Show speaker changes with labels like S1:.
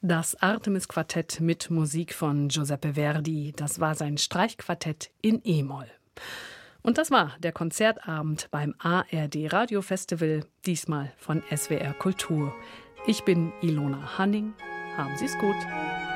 S1: Das Artemis-Quartett mit Musik von Giuseppe Verdi. Das war sein Streichquartett in E-Moll. Und das war der Konzertabend beim ARD Radiofestival, diesmal von SWR Kultur. Ich bin Ilona Hanning. Haben Sie's gut.